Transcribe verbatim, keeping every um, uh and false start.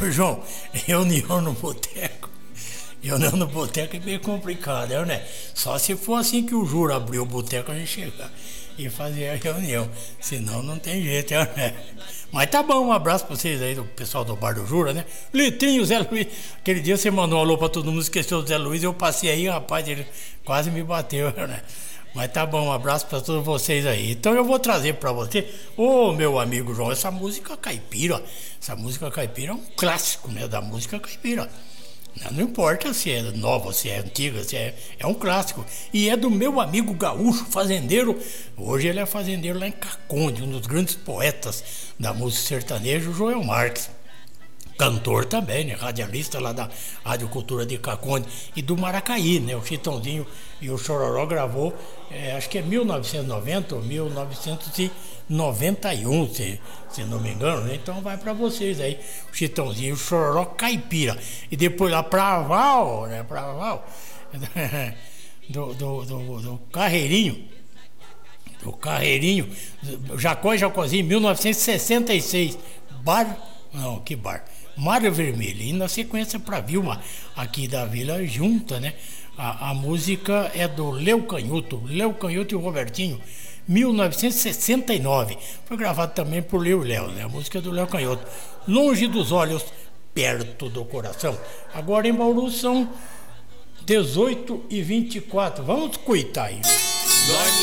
João, reunião no boteco. Reunião no boteco é meio complicado, né? Só se for assim que o Jura abriu o boteco, a gente chega e fazer a reunião. Senão não tem jeito, né? Mas tá bom, um abraço pra vocês aí, do pessoal do Bar do Jura, né? Litinho, Zé Luiz. Aquele dia você mandou um alô pra todo mundo, esqueceu do Zé Luiz, eu passei aí, rapaz, ele quase me bateu, né? Mas tá bom, um abraço pra todos vocês aí. Então eu vou trazer pra você, ô meu amigo João, essa música caipira. Essa música caipira é um clássico, né? Da música caipira. Não importa se é nova, se é antiga, se é, é um clássico. E é do meu amigo gaúcho, fazendeiro. Hoje ele é fazendeiro lá em Caconde, um dos grandes poetas da música sertaneja, o Joel Marques. Cantor também, né? Radialista lá da Rádio Cultura de Caconde e do Maracaí, né? O Chitãozinho e o Chororó gravou, é, acho que é mil novecentos e noventa ou mil novecentos e noventa e um, se, se não me engano, né? Então vai pra vocês aí, o Chitãozinho e o Chororó caipira. E depois lá pra Val, né? Pra Val, do, do, do, do Carreirinho, do Carreirinho, Jacó e Jacozinho, mil novecentos e sessenta e seis, Bar, não, que bar? Mário Vermelho, e na sequência para Vilma, aqui da Vila Junta, né? A, a música é do Leo Canhoto, Leo Canhoto e o Robertinho, mil novecentos e sessenta e nove. Foi gravado também por Leo e Léo, né? A música é do Leo Canhoto. Longe dos olhos, perto do coração. Agora em Bauru são dezoito e vinte e quatro. Vamos cuidar aí.